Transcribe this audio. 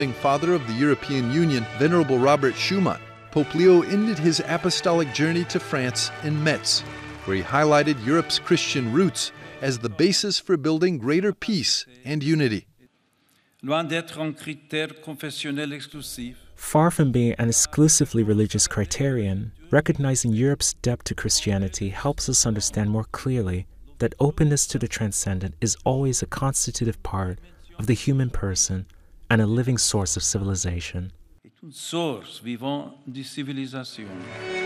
Father of the European Union, Venerable Robert Schumann, Pope Leo ended his apostolic journey to France in Metz, where he highlighted Europe's Christian roots as the basis for building greater peace and unity. Far from being an exclusively religious criterion, recognizing Europe's debt to Christianity helps us understand more clearly that openness to the transcendent is always a constitutive part of the human person and a living source of civilization. Source vivant de civilisation.